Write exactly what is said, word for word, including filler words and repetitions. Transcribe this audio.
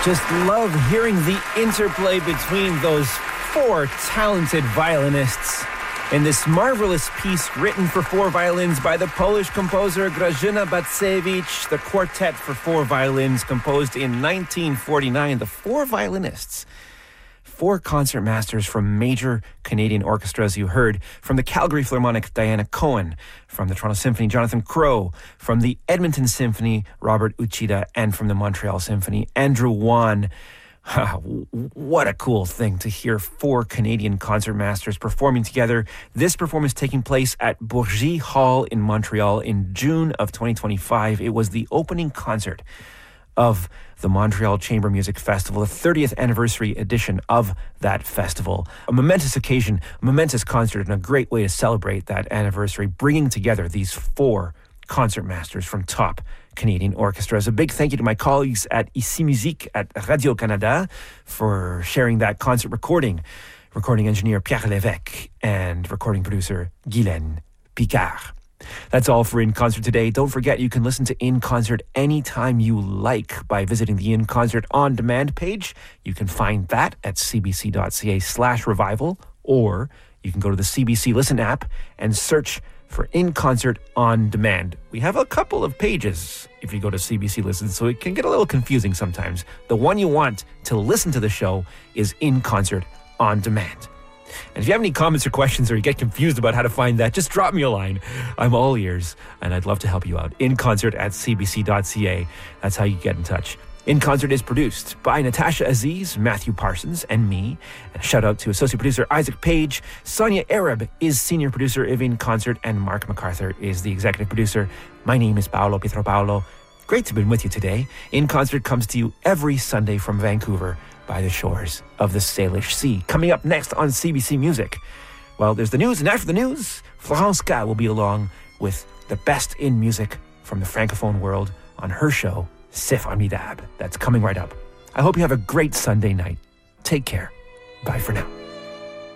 Just love hearing the interplay between those four talented violinists in this marvelous piece written for four violins by the Polish composer Grażyna Bacewicz, the quartet for four violins composed in nineteen forty-nine. The four violinists, four concert masters from major Canadian orchestras. You heard from the Calgary Philharmonic, Diana Cohen; from the Toronto Symphony, Jonathan Crow; from the Edmonton Symphony, Robert Uchida; and from the Montreal Symphony, Andrew Wan. What a cool thing to hear four Canadian concert masters performing together. This performance taking place at Bourgie Hall in Montreal in June of twenty twenty-five. It was the opening concert of the Montreal Chamber Music Festival, the thirtieth anniversary edition of that festival. A momentous occasion, a momentous concert, and a great way to celebrate that anniversary, bringing together these four concert masters from top Canadian orchestras. A big thank you to my colleagues at Ici Musique at Radio-Canada for sharing that concert recording. Recording engineer Pierre Lévesque and recording producer Guylaine Picard. That's all for In Concert today. Don't forget you can listen to In Concert anytime you like by visiting the In Concert On Demand page. You can find that at cbc.ca slash revival, or you can go to the C B C Listen app and search for In Concert On Demand. We have a couple of pages if you go to C B C Listen, so it can get a little confusing sometimes. The one you want to listen to the show is In Concert On Demand. And if you have any comments or questions, or you get confused about how to find that, just drop me a line. I'm all ears, and I'd love to help you out. In Concert at cbc.ca. That's how you get in touch. In Concert is produced by Natasha Aziz, Matthew Parsons, and me. And a shout out to associate producer Isaac Page. Sonia Arab is senior producer of In Concert, and Mark MacArthur is the executive producer. My name is Paolo Pietro Paolo. Great to have been with you today. In Concert comes to you every Sunday from Vancouver by the shores of the Salish Sea. Coming up next on C B C Music, well, there's the news, and after the news, Florence K will be along with the best in music from the Francophone world on her show, C'est Formidable. That's coming right up. I hope you have a great Sunday night. Take care. Bye for now.